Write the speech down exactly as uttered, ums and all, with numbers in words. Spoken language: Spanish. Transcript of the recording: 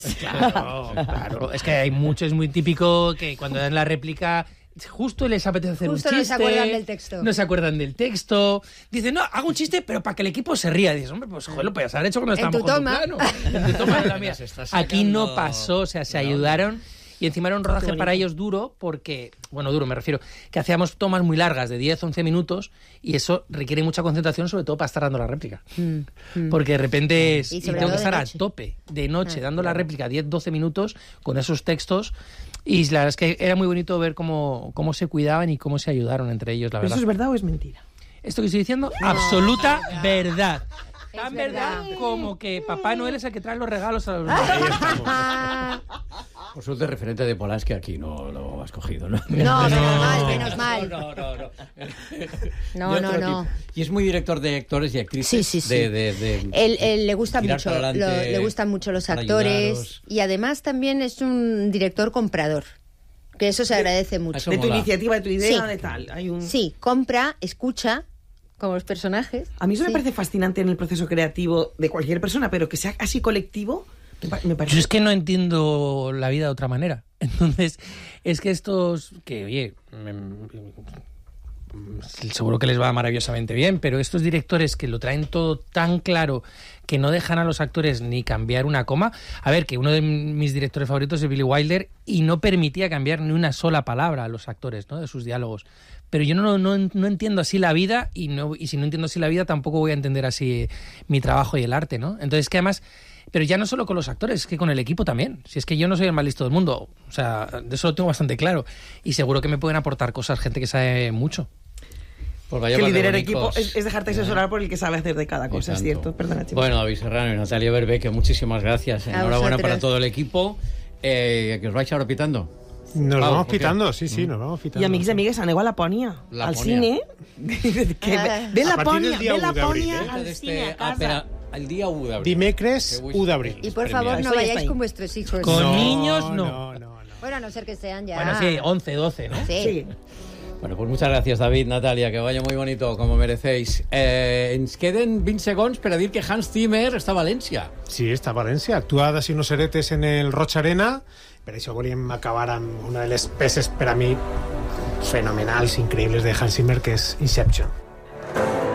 Claro, claro. Es que hay mucho, es muy típico que cuando dan la réplica... Justo les apetece hacer Justo un chiste. no se acuerdan del texto. No se acuerdan del texto. Dicen, no, hago un chiste, pero para que el equipo se ría. Dices, hombre, pues joder, lo podías haber hecho cuando En estábamos tu con tu toma. plano. En tu toma de la mía. Aquí no pasó, o sea, se ayudaron. Y encima era un rodaje para ellos duro porque, bueno, duro me refiero, que hacíamos tomas muy largas de diez, once minutos y eso requiere mucha concentración, sobre todo para estar dando la réplica. Mm, mm. Porque de repente es, y, y tengo que estar a tope de noche ah, dando claro. la réplica diez, doce minutos con esos textos. Y la verdad es que era muy bonito ver cómo, cómo se cuidaban y cómo se ayudaron entre ellos, la verdad. ¿Eso es verdad o es mentira? ¿Esto que estoy diciendo? No. Absoluta no. verdad. Es Tan verdad. verdad como que Papá Noel es el que trae los regalos a los niños. Por suerte, referente de Polanski aquí no lo has cogido, ¿no? No, no menos mal, menos mal. No, no, no. No, no, no. Y es muy director de actores y actrices. Sí, sí, sí. De, de, de él, él le gusta mucho, lo, le gustan mucho los actores ayudaros. Y además también es un director comprador. Que eso se agradece mucho. De tu iniciativa, de tu idea, sí. de tal. Hay un... Sí, compra, escucha, como los personajes. A mí eso sí. me parece fascinante en el proceso creativo de cualquier persona, pero que sea así colectivo, me parece... Yo es que no entiendo la vida de otra manera. Entonces, es que estos... que, oye... Me, seguro que les va maravillosamente bien, pero estos directores que lo traen todo tan claro que no dejan a los actores ni cambiar una coma. A ver, que uno de mis directores favoritos es Billy Wilder y no permitía cambiar ni una sola palabra a los actores, ¿no?, de sus diálogos. Pero yo no, no, no entiendo así la vida y, no, y si no entiendo así la vida tampoco voy a entender así mi trabajo y el arte, ¿no? Entonces, que además... Pero ya no solo con los actores, es que con el equipo también. Si es que yo no soy el más listo del mundo, o sea, de eso lo tengo bastante claro. Y seguro que me pueden aportar cosas gente que sabe mucho. Pues vaya que liderar equipo es, es dejarte asesorar por el que sabe hacer de cada cosa, es cierto. Perdona, chicos. Bueno, David Serrano y Natalia Berbeque, muchísimas gracias. A Enhorabuena vosotros. para todo el equipo. Eh, que os vais ahora pitando. Nos Pau, vamos ¿por qué? pitando, sí, sí, nos vamos pitando. I amics i amigues, aneu a Lapònia, Lapònia. al cine. Que Ah. ve A partir del Lapònia, dia ve u d'abril, Lapònia eh? al Este, cine a ah, casa. espera, el día u de abril. Dimecres, u d'abril. Y por Premiado. favor, no Estoy vayáis ahí. con vuestros hijos. Con No, niños, no. no, no, no. Bueno, a no ser que sean ya... Bueno, sí, once, doce, ¿no? Sí. Sí. Bueno, pues muchas gracias, David, Natalia, que vaya muy bonito, como merecéis. Eh, ens queden vint segons per a dir que Hans Zimmer està a València. Sí, està a València. Actua de Signos Heretes en el Roig Arena. Per això volíem acabar amb una de les peces per a mi fenomenals, increïbles de Hans Zimmer, que és Inception.